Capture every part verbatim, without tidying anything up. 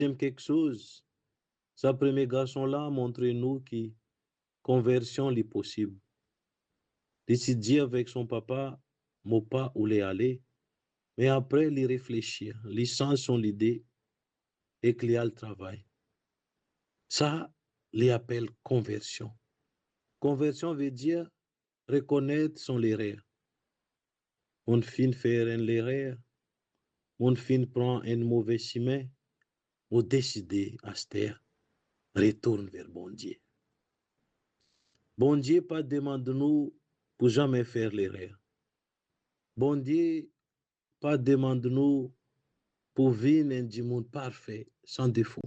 Deuxième quelque chose, ce premier garçon-là montre-nous que conversion est possible. Décider avec son papa, mon pas où les aller, mais après, il réfléchir, il sent son idée et qu'il y a le travail. Ça, il appelle conversion. Conversion veut dire reconnaître son erreur. On finit faire une erreur, on finit prendre un mauvais chemin, on décide à se taire, retourne vers bon Dieu. Bon Dieu pas demande nous pour jamais faire l'erreur. Bon Dieu pas demande nous pour vivre un du monde parfait, sans défaut.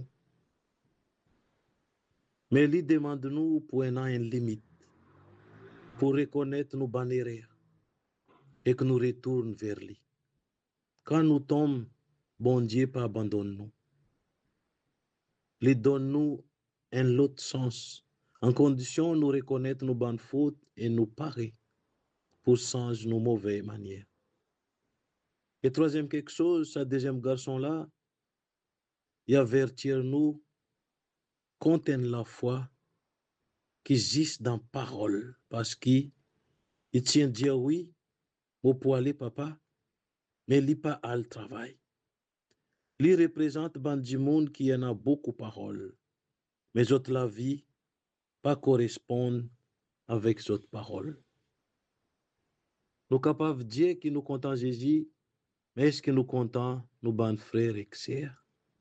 Mais il demande nous pour un une limite, pour reconnaître nos bonnes erreurs et que nous retournons vers lui. Quand nous tombons, bon Dieu pas abandonne nous. Il donne nous un autre sens, en condition de nous reconnaître nos bonnes fautes et nous parer pour changer nos mauvaises manières. Et troisième quelque chose, ce deuxième garçon-là, il avertir nous contre la foi qui existe dans la parole, parce qu'il tient à dire oui, au pour aller papa, mais il n'est pas à le travail. Il représente ban du monde qui en a beaucoup de paroles, mais autres la vie pas correspondent avec cette parole. Nous sommes capables de dire que nous comptons Jésus, mais est-ce que nous comptons nos bons frères et sœurs?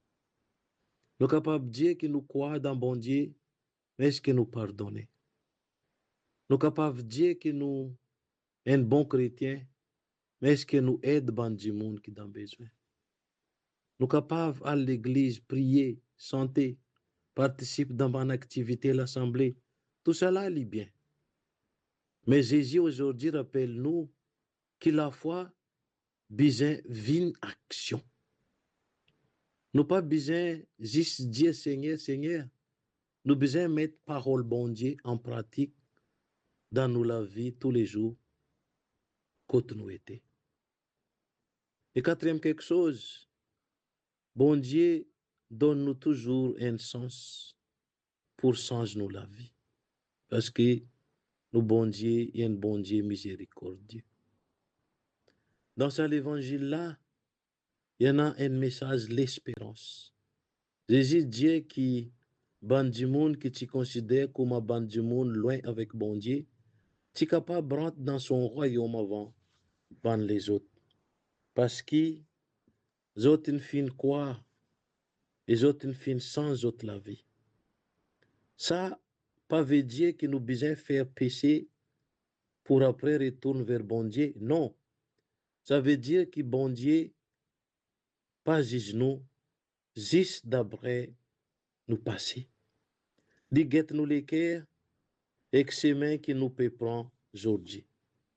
Nous sommes capables de dire que nous croyons dans bon Dieu, mais est-ce que nous pardonnons? Nous sommes capables de dire que nous sommes un bon chrétien, mais est-ce que nous aidons du monde qui a besoin? Nous sommes capables à l'église, prier, chanter, participer dans une activité, l'assemblée. Tout cela est bien. Mais Jésus aujourd'hui rappelle nous que la foi besoin d'une action. Nous pas besoin juste dire Seigneur, Seigneur. Nous besoin mettre parole bon Dieu en pratique dans nous la vie tous les jours quand nous étions. Et quatrième quelque chose, bon Dieu donne-nous toujours un sens pour changer nous la vie. Parce que nous bon Dieu est un bon Dieu miséricordieux. Dans cet évangile-là, il y en a un message, l'espérance. Jésus dit que ban du monde que tu considères comme un ban du monde loin avec bon Dieu, tu es capable de rentrer dans son royaume avant ban les autres. Parce que les autres ne finissent quoi? Les autres ne finissent sans autre la vie. Ça, pas veut dire que nous besoin faire pécher pour après retourner vers bon Dieu. Non. Ça veut dire que bon Dieu pas juge nous, juste d'après nous passer. Il guette nous les cœurs et que c'est mains qui nous peut prendre aujourd'hui.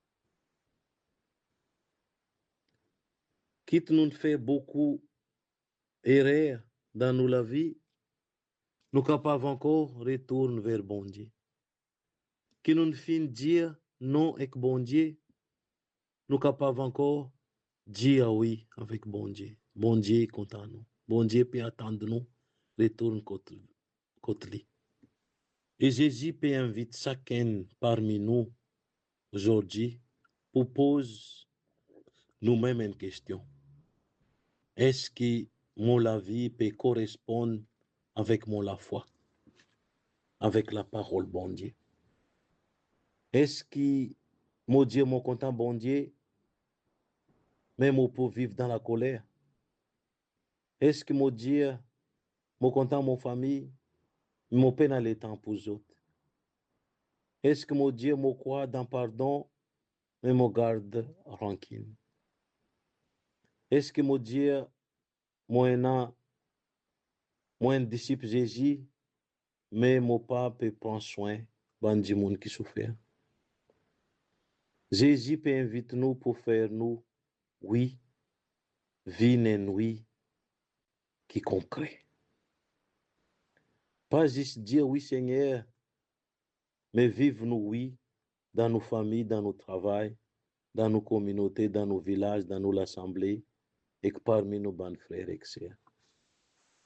Quitte nous fait beaucoup erreurs dans nous la vie, nous capables encore retourner vers bon Dieu. Qui nous fin dire non avec bon Dieu, nous capables encore dire oui avec bon Dieu. Bon Dieu est content nous. Bon Dieu peut attendre nous, retourne contre lui. Et Jésus peut inviter chacun parmi nous aujourd'hui pour poser nous-mêmes une question. Est-ce que mon la vie peut correspondre avec mon la foi, avec la parole bon Dieu? Est-ce que mon Dieu, mon content bon Dieu, même pour vivre dans la colère? Est-ce que mon Dieu, mon content mon famille, mon peine à l'étang pour les autres? Est-ce que mon Dieu, mon croit dans pardon, mais mon garde rancune? Est-ce que mon Dieu, mon un disciple Jésus, mais mon pas peut prendre soin du monde qui souffre? Jésus peut inviter nous pour faire nous, oui, vivre une oui qui concret. Pas juste dire oui Seigneur, mais vivre nous oui dans nos familles, dans nos travails, dans nos communautés, dans nos villages, dans nos assemblées et que parmi nos bonnes frères et sœurs.